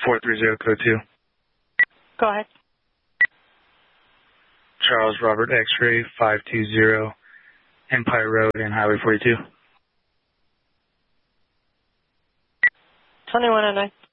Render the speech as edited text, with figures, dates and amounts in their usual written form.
430 code 2. Go ahead. Charles Robert X-ray 520 Empire Road and Highway 42. 2109.